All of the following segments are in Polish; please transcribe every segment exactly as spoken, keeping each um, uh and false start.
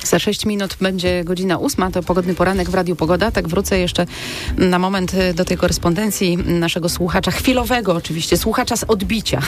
Za sześć minut będzie godzina ósma, to pogodny poranek w Radiu Pogoda. Tak wrócę jeszcze na moment do tej korespondencji naszego słuchacza, chwilowego oczywiście, słuchacza z odbicia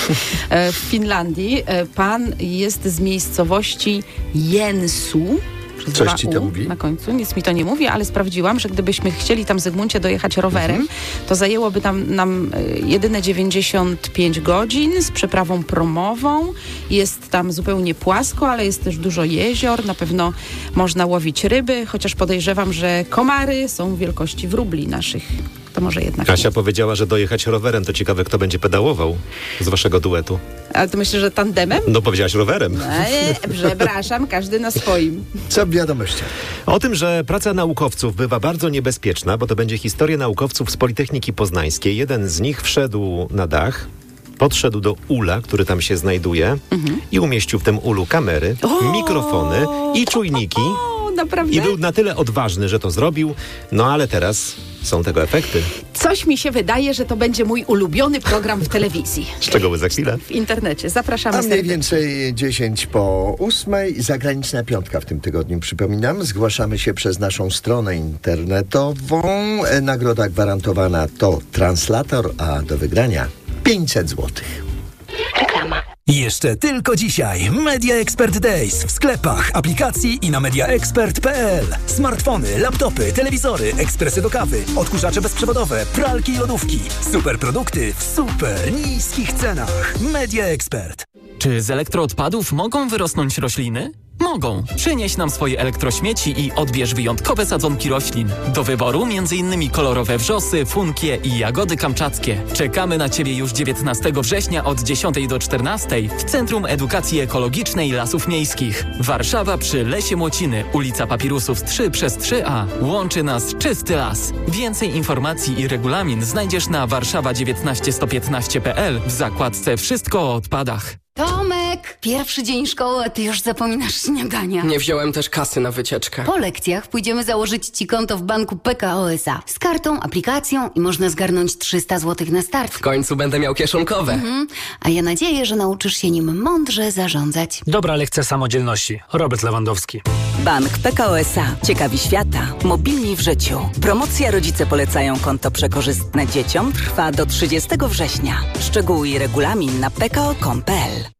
w Finlandii. Pan jest z miejscowości Jensu. Coś ci to mówi? Na końcu, nic mi to nie mówi, ale sprawdziłam, że gdybyśmy chcieli tam Zygmuncie dojechać rowerem, mhm. to zajęłoby tam nam jedyne dziewięćdziesiąt pięć godzin z przeprawą promową. Jest tam zupełnie płasko, ale jest też dużo jezior. Na pewno można łowić ryby, chociaż podejrzewam, że komary są wielkości wróbli naszych. To może jednak Kasia nie. powiedziała, że dojechać rowerem. To ciekawe, kto będzie pedałował z waszego duetu. Ale ty myślisz, że tandemem? No powiedziałaś rowerem. Nie, przepraszam, każdy na swoim. Co w wiadomościach? O tym, że praca naukowców bywa bardzo niebezpieczna, bo to będzie historia naukowców z Politechniki Poznańskiej. Jeden z nich wszedł na dach, podszedł do ula, który tam się znajduje mhm. i umieścił w tym ulu kamery, o! mikrofony i czujniki. O, naprawdę? I był na tyle odważny, że to zrobił, no ale teraz są tego efekty. Coś mi się wydaje, że to będzie mój ulubiony program w telewizji. Szczegóły za chwilę. W internecie. Zapraszamy A mniej serdecznie. więcej dziesięć po ósmej. Zagraniczna piątka w tym tygodniu, przypominam. Zgłaszamy się przez naszą stronę internetową. Nagroda gwarantowana to translator, a do wygrania pięćset złotych. Reklama. Jeszcze tylko dzisiaj Media Expert Days w sklepach, aplikacji i na media expert kropka p l. Smartfony, laptopy, telewizory, ekspresy do kawy, odkurzacze bezprzewodowe, pralki i lodówki. Super produkty w super niskich cenach. Media Expert. Czy z elektroodpadów mogą wyrosnąć rośliny? Mogą. Przynieś nam swoje elektrośmieci i odbierz wyjątkowe sadzonki roślin. Do wyboru między innymi kolorowe wrzosy, funkie i jagody kamczackie. Czekamy na Ciebie już dziewiętnastego września od dziesiątej do czternastej w Centrum Edukacji Ekologicznej Lasów Miejskich. Warszawa przy Lesie Młociny, ulica Papirusów trzy przez trzy a. Łączy nas czysty las. Więcej informacji i regulamin znajdziesz na warszawa dziewiętnaście sto piętnaście kropka p l w zakładce Wszystko o odpadach. Tomek, pierwszy dzień szkoły, a ty już zapominasz śniadania. Nie wziąłem też kasy na wycieczkę. Po lekcjach pójdziemy założyć ci konto w banku P K O S A. Z kartą, aplikacją i można zgarnąć trzysta złotych na start. W końcu będę miał kieszonkowe. Mhm. A ja nadzieję, że nauczysz się nim mądrze zarządzać. Dobra lekcja samodzielności. Robert Lewandowski. Bank P K O S A. Ciekawi świata. Mobilni w życiu. Promocja Rodzice polecają konto przekorzystne dzieciom trwa do trzydziestego września. Szczegóły i regulamin na p k o kropka com kropka p l.